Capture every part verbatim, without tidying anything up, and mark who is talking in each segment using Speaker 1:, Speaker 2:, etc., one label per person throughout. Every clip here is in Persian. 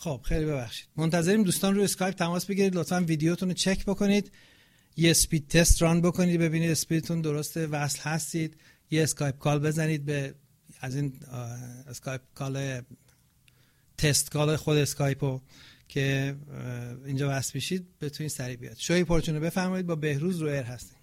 Speaker 1: خب خیلی ببخشید، منتظریم دوستان روی اسکایپ تماس بگیرید، لطفاً ویدیوتون رو چک بکنید، یه اسپید تست ران بکنید ببینید اسپیدتون درسته، وصل هستید، یه اسکایپ کال بزنید به از این اسکایپ کال تست کال خود اسکایپو که اینجا وصل بشید بتونید سریع بیاد. شوی پرچونه بفرمایید، با بهروز رو ایر هستیم.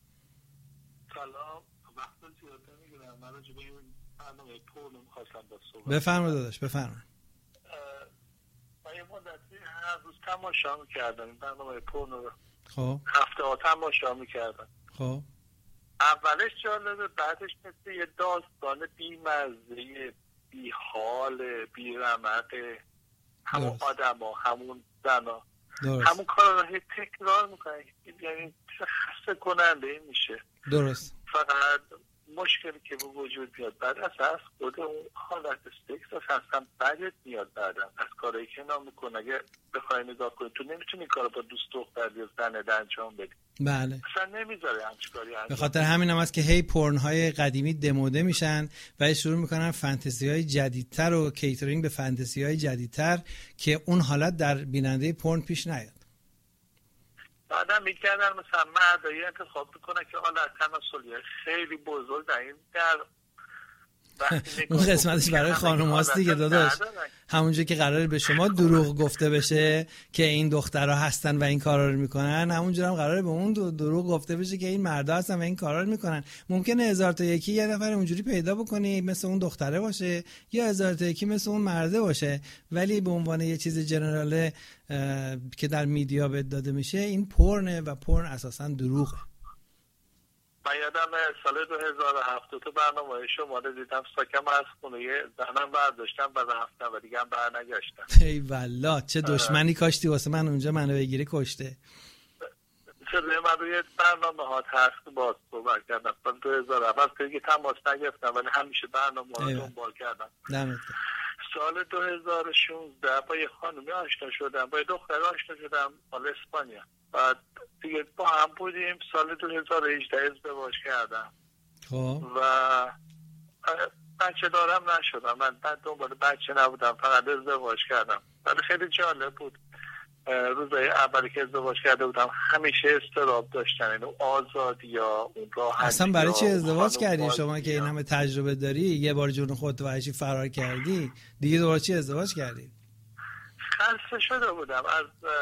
Speaker 2: سلام، وقت زیاد نمیگیرم، من راجع به این برنامه پورنو می‌خواستم با صحبت.
Speaker 1: بفرمایید داداش بفرمایید.
Speaker 2: من یه مدتی هر روز تماشا می‌کردم برنامه پورنو رو.
Speaker 1: خب
Speaker 2: هفته ها تماشا می‌کردم.
Speaker 1: خب
Speaker 2: اولش جالبه، بعدش مثل یه داستان بی‌مزه، بی‌حال، بی‌رمقه، همون آدم ها، همون زن ها، همون کار رو تکرار میکنن، یعنی خسته کننده میشه.
Speaker 1: درست.
Speaker 2: فقط مشکلی که به وجود میاد بعد از از خود اون حالت سکس هستم بعدت میاد بعدم از کارهایی که نام میکنه. اگه بخوای نگاه کنی تو نمیتونی کار با دوست دختر یا زنت انجام بدی.
Speaker 1: بله.
Speaker 2: اصلا نمیذاره همچین کاری انجام.
Speaker 1: به خاطر همین هم هست که هی پورن های قدیمی دموده میشن و شروع میکنن فانتزی های جدیدتر و کیترینگ به فانتزی های جدیدتر که اون حالت در بیننده پورن پیش نیاد.
Speaker 2: بعدم میگردن مثلا مردایی انتخاب میکنن که حالت تناسلی خیلی بزرگ در این در
Speaker 1: اون قسمتش برای خانم هاست دیگه داداش، همونجا که قراره به شما دروغ گفته بشه که این دخترها هستن و این کارا رو میکنن، همونجا هم قراره به اون دروغ گفته بشه که این مردا هستن و این کارا رو میکنن. ممکنه هزار تا یکی یه نفر اونجوری پیدا بکنی مثل اون دختره باشه یا هزار تا یکی مثل اون مرده باشه، ولی به عنوان یه چیز جنراله که در میدیا بهت داده میشه این پورنه و پورن اساسا دروغه.
Speaker 2: من یادم سال دو هزار و هفت تو برنامه شما رو دیدم، ساکم از خونه یه زنم برداشتم و رفتم و دیگه هم برنگشتم.
Speaker 1: ای والله چه دشمنی کاشتی واسه من اونجا، منو بگیری کشته.
Speaker 2: چرا من روی برنامه ها ترس باز صحبت کردم سال دو هزار و هفت که دیگه تماس نگرفتم ولی همیشه برنامه ها رو دنبال کردم.
Speaker 1: دمت.
Speaker 2: سال دو هزار و شانزده با یه خانومی آشنا شدم، با یه دختر آشنا شدم مال اسپانیا، بعد دیگه با هم بودیم. سال دو هزار و هجده ازدواج کردم.
Speaker 1: خب
Speaker 2: و بچه دارم نشدم، من بعد دنبال بچه نبودم، فقط ازدواج کردم. ولی خیلی جالب بود. روزای اولی که ازدواج کرده بودم همیشه استراب داشتم، اینو آزادی یا اون راحتی.
Speaker 1: اصلا برای چی ازدواج کردین شما که این همه تجربه داری؟ یه بار جون خودت وحشی فرار کردی دیگه دوباره چی ازدواج کردی؟
Speaker 2: خسته شده بودم از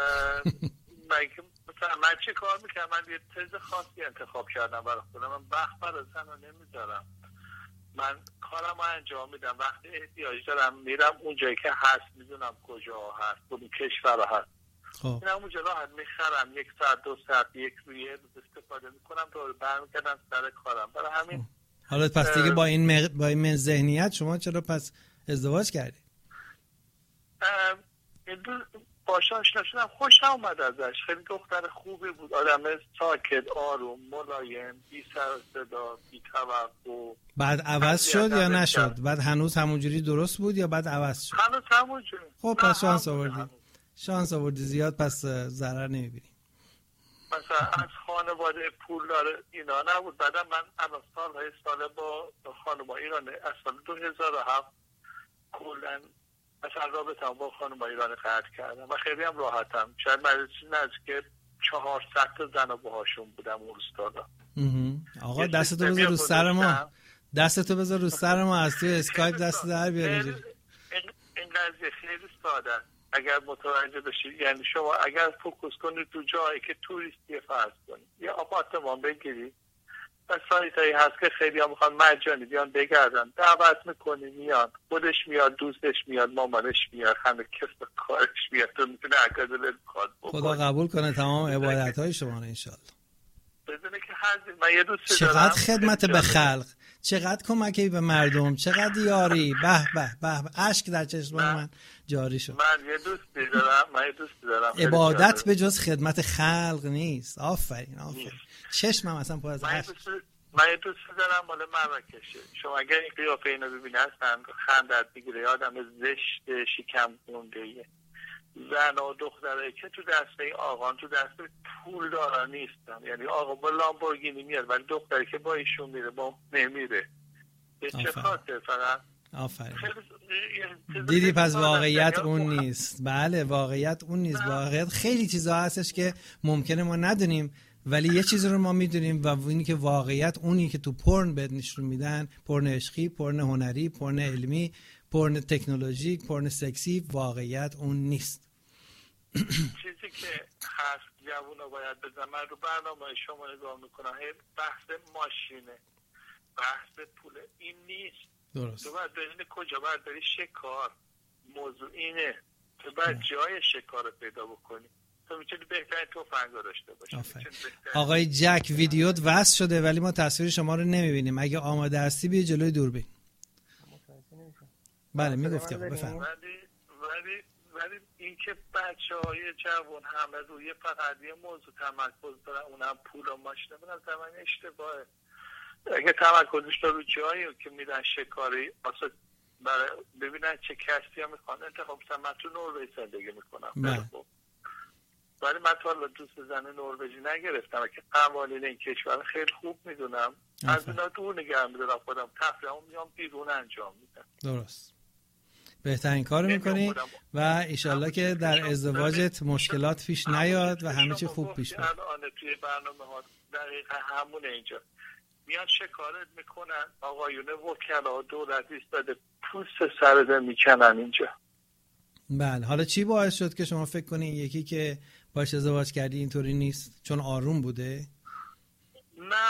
Speaker 2: مثلا من چه کار میکنم، من یه تز خاصی انتخاب کردم برای خودم، من وقت برای زن رو نمیذارم، من کارم رو انجام میدم، وقتی احتیاج دارم میرم اونجایی که هست، میدونم کجا هست، کدوم کشور هست،
Speaker 1: خب
Speaker 2: میرم اونجا راحت میخرم، یک ساعت دو ساعت یک روی استفاده میکنم دوباره برمیگردم سر کارم. برای همین
Speaker 1: خب. حالا پس دیگه با این مغ... با این ذهنیت شما چرا پس ازدواج کردی؟
Speaker 2: باشه آشنا شدم، خوشم اومد ازش، خیلی دختر خوبی بود، آدم ساکت، آروم، ملایم، بی سر و صدا، بی توقع.
Speaker 1: بعد عوض شد یا نشد؟ بعد هنوز همونجوری درست بود یا بعد عوض شد؟
Speaker 2: هنوز همونجوری.
Speaker 1: خب پس شانس آوردی، شانس آوردی زیاد، پس ضرر نمیبینی.
Speaker 2: مثلا از خانواده پول داره اینا نبود. بعدم من الان سالهای ساله با خانواده ایران از سال دو هزار و هفت کلن مثلا رابطه با خانم ایران قطع کردم و خیلی هم راحتم. شاید من نزدیک چهارصد تا زن باهاشون بودم اون روستا.
Speaker 1: آقا دستتو بذار رو سر ما، دستتو بذار رو سر ما، از توی اسکایپ دست در بیار.
Speaker 2: این قضیه خیلی ساده اگر متوجه بشید، یعنی شما اگر فوکوس کنید تو جایی که توریستی فرض کنید، یه آپارتمان بگیرید و سایتایی هست که خیلی هم میخوان مجانی بیان بگردن، دعوت میکنی میان، خودش میاد، دوستش میاد، مامانش میاد، همه کس کارش میاد، تو میتونه اگر دلت بخواد بکنی.
Speaker 1: خدا قبول کنه تمام عبادت های شما رو انشالله.
Speaker 2: بدونه که هزین من یه دوست
Speaker 1: چقدر
Speaker 2: دارم،
Speaker 1: خدمت به خلق، چقدر کمکی به مردم، چقدر یاری، به به به به، اشک در چشم من جاری شد.
Speaker 2: من یه دوستی دارم، من یه دوستی دارم،
Speaker 1: عبادت به جز خدمت خلق نیست. آفرین آفرین، چشمم اصلا پر از اشک.
Speaker 2: من یه دوستی دارم مال مراکشه، شما اگر این قیافه اینو ببینی هستن خندت میگیره، یادم زشت شکم گندهیه، زن و دختره که تو دست این آقان تو دست پول دارن نیستن، یعنی آقا با لامبورگینی میاد ولی دختری که با ایشون میره با نمیره. به چه خاطر؟ فقط
Speaker 1: آفرین. دیدی پس واقعیت اون نیست. بله واقعیت اون نیست. واقعیت خیلی چیزا هستش که ممکنه ما ندونیم، ولی یه چیز رو ما میدونیم و اینی که واقعیت اونی که تو پورن بهت نشون میدن، پورن عشقی، پورن هنری، پورن علمی، پورن تکنولوژیک، پورن سکسی، واقعیت اون نیست.
Speaker 2: چیزی که هست جوونا باید بزن. من رو برنامه شما نگاه میکنم، بحث ماشینه، بحث پوله، این نیست.
Speaker 1: درست.
Speaker 2: تو باید برین کجا باید بری شکار، موضوع اینه. تو باید جای شکار رو پیدا بکنی. تو میتونی بهترین توفنگا داشته باشی.
Speaker 1: آقای جک ویدیوت وصل شده ولی ما تصویر شما رو نمیبینیم. اگه آماده هستی بیا جلوی دوربین. بله میگفتم بفرمایید.
Speaker 2: ولی ولی ولی اینکه بچهای جوان همه روی فقط یه موضوع تمرکز دارن، اونم پول و ماشین، من تمام اشتباهه. اگه تمرکزش رو جایی که میرن شکاری اصلا برای ببینن چه کشتی ها میخوان انتخاب کنن. من تو نروژ زندگی میکنم، ولی من تا حالا دوست زن نروژی نگرفتم که قوانین این کشور خیلی خوب میدونم. از اینا دور نگه میدونم، خودم تفریحم میام بیرون انجام میدم.
Speaker 1: درست، بهترین کارو میکنی و ایشالله که در ازدواجت مشکلات پیش نیاد و همه چی خوب پیش بیاد.
Speaker 2: الان توی برنامه ها دقیقا همونه. اینجا میان شکارت میکنن، آقایونه وکلا دولت ایستاده پوست سرت میکنن اینجا.
Speaker 1: بله، حالا چی باعث شد که شما فکر کنین یکی که باش ازدواج کردی اینطوری نیست؟ چون آروم بوده؟
Speaker 2: نه،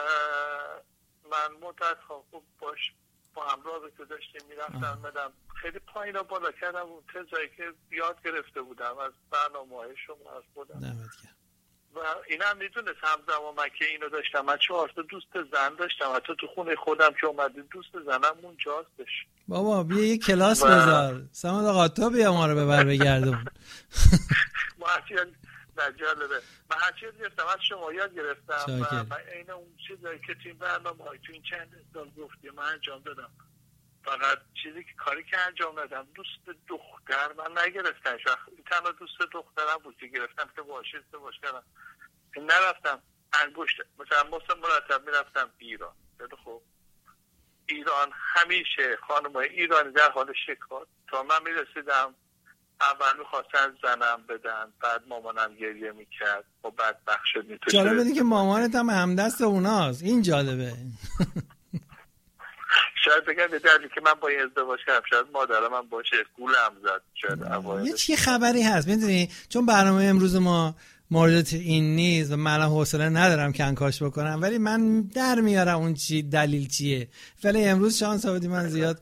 Speaker 2: من مدت ها خوب باش با هم رابطه داشتیم، میرفتم مدام خیلی پایین و بالا کردم اون تزایی که یاد گرفته بودم از برنامه های شما از خودم.
Speaker 1: دمت گرم.
Speaker 2: و اینم میدونست همزمان من که اینو داشتم. من چهار تا دوست زن داشتم، حتی تو خونه خودم که اومدیم دوست زنم اونجاستش.
Speaker 1: بابا بیا یه کلاس بذار سماد آقا، تو بیا ما رو ببر بگردون.
Speaker 2: ما هرچیان نجالبه من هرچیان گرفتم از شما یاد گرفتم و من این اون چیزایی که تو این برنامه های تو این چند سال گفتی من انجام دادم. فقط چیزی که کاری که انجام دادم دوست دختر من نگرفتم. تنها دوست دخترم بود که گرفتم که باشه ازدواج کردم. نرفتم انگشت مثلا مثلا مرتب میرفتم ایران. خب ایران همیشه خانمای ایرانی در حال شکار. تا من میرسیدم اول میخواستن زنم بدن، بعد مامانم گریه میکرد و بعد بخش شد. میتوشه
Speaker 1: جالبه اینه که مامانت هم همدست اوناست. این جالبه.
Speaker 2: شاید بگم به دلیلی که من با این ازدواج کردم، شاید مادرم هم باشه گولم زد. شاید
Speaker 1: یه چی خبری هست میدونی، چون برنامه امروز ما مورد این نیست و من حوصله ندارم کنکاش بکنم، ولی من در میارم اون چی دلیل چیه. ولی امروز شانس آوردی من زیاد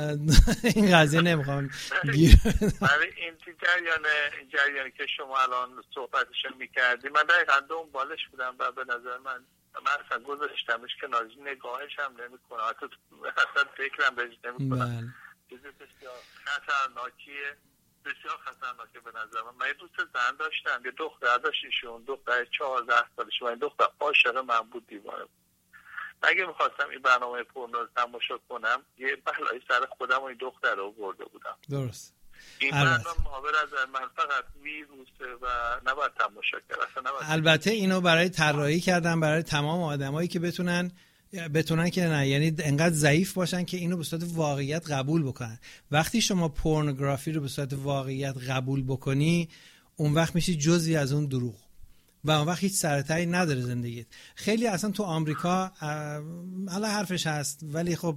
Speaker 1: این قضیه نمیخوام گیر بدم.
Speaker 2: ولی این جریان این جریانی که شما الان صحبتش میکردی من دقیقاً دنبالش بودم و به نظر من من اصلا گذاشتمش کنار، نگاهش هم نمیکنم، حتی اصلا فکرم بهش نمیکنم. چیزی بسیار خطرناکیه، بسیار خطرناکه به نظر من. من یه دوست زن داشتم، یه دختر داشت، ایشون دختر چهارده سالش و این دختر عاشق من بود، دیوانه بود. اگه میخواستم این برنامه پورنو رو تماشا کنم یه بلایی سر خودم و این دختر رو برده بودم.
Speaker 1: درست.
Speaker 2: این برنامه ها به نظر من فقط ویروسه و نباید تماشا کرد.
Speaker 1: البته اینو برای طراحی کردن برای تمام آدمایی که بتونن بتونن که نه، یعنی انقدر ضعیف باشن که اینو به صورت واقعیت قبول بکنن. وقتی شما پورنوگرافی رو به صورت واقعیت قبول بکنی اون وقت میشی جزئی از اون دروغ و اون وقت هیچ سرتایی نداره زندگیت. خیلی اصلا تو آمریکا حالا حرفش هست ولی خب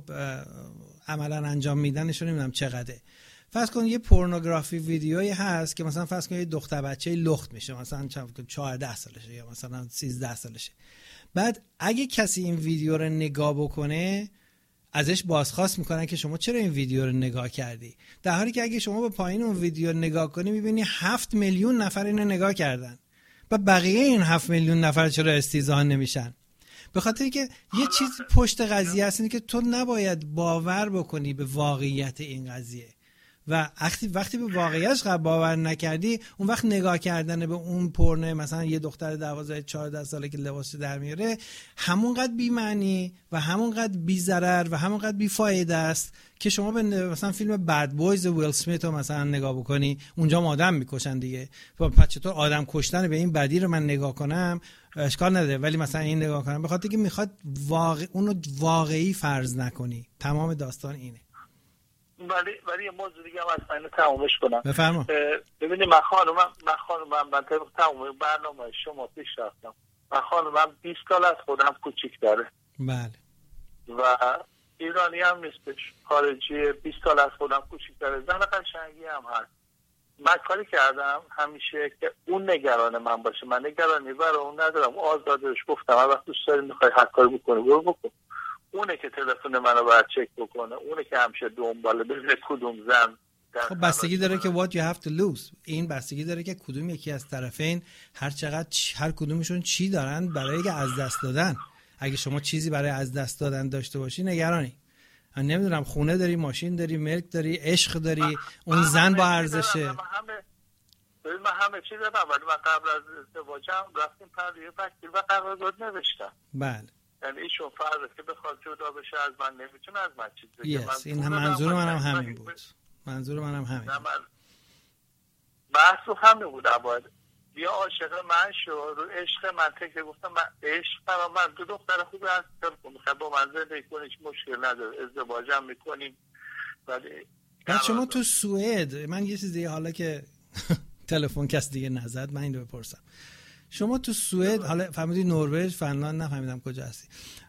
Speaker 1: عملا انجام میدنش رو نمیدونم چقدره. فرض کن یه پورنوگرافی ویدیویی هست که مثلا فرض کن یه دختر بچه لخت میشه، مثلا چهارده سالشه یا مثلا سیزده سالشه. بعد اگه کسی این ویدیو رو نگاه بکنه ازش بازخواست میکنن که شما چرا این ویدیو رو نگاه کردی، در حالی که اگه شما به پایین اون ویدیو نگاه کنی میبینی هفت میلیون نفر اینو نگاه کردن و بقیه این هفت میلیون نفر چرا استیزان نمیشن؟ به خاطر که یه چیز پشت قضیه هست اینه که تو نباید باور بکنی به واقعیت این قضیه و وقتی وقتی به واقعیتش باور نکردی اون وقت نگاه کردن به اون پورنه مثلا یه دختر دوازده چهارده ساله که لباسش در میاره همونقدر بی معنی و همونقدر بی ضرر و همونقدر بی فایده است که شما به مثلا فیلم بد بویز ویل اسمیت رو مثلا نگاه بکنی، اونجا آدم میکشن دیگه، پس چطور آدم کشتن به این بدی رو من نگاه کنم اشکال نداره، ولی مثلا این نگاه کنم به خاطر که میخواد واقع اونو واقعی فرض نکنی. تمام داستان اینه.
Speaker 2: ولی ولی یه موضوع دیگه هم از من تمومش کنم.
Speaker 1: بفرما.
Speaker 2: ببینید من خانومم من خانومم من طبق تمام برنامه شما پیش رفتم. من خانومم بیست سال از خودم کوچیک داره.
Speaker 1: بله.
Speaker 2: و ایرانی هم نیستش، خارجی، بیست سال از خودم کوچیک داره، زن قشنگی هم هست. من کاری کردم همیشه که اون نگران من باشه، من نگرانی برای اون ندارم، آزادش گفتم هر وقت دوست داری میخوای هر کاری بکنی برو بکن. اونه که تلفن منو باید چک بکنه، اونه که همیشه دنباله ببینه کدوم زن.
Speaker 1: خب بستگی داره که what you have to lose. این بستگی داره که کدوم یکی از طرفین هر چقدر هر کدومشون چی دارن برای از دست دادن. اگه شما چیزی برای از دست دادن داشته باشی نگرانی. من نمیدونم خونه داری، ماشین داری، ملک داری، عشق داری، اون زن با ارزشه.
Speaker 2: من همه ببین من همه چیز دارم، ولی من قبل از ازدواجم رفتیم پردیه وکیل و قرارداد نوشتم.
Speaker 1: بله.
Speaker 2: یعنی ایشون فرضه که بخواد جدا بشه از من نمیتونه از من چیز بگه.
Speaker 1: yes. این هم منظور منم هم همین بود. منظور منم همین.
Speaker 2: من بحث رو همین بود. باید بیا عاشق من شو، رو عشق من تکه گفتم من عشق برای من دو دختر خوبی هست، میخواد با من زندگی کنی هیچ مشکل نداره، ازدواجم میکنیم. ولی
Speaker 1: بعد شما تو سوئد، من یه چیزی حالا که تلفن کس دیگه نزد من اینو بپرسم، شما تو سوئد حالا فهمیدی نروژ، فنلاند، نفهمیدم کجا هستی،